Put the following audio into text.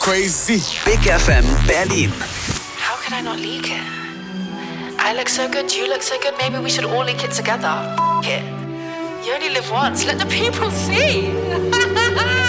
Crazy. Big FM Berlin. How could I not leak it? I look so good, you look so good, maybe we should all leak it together. F it. You only live once, let the people see.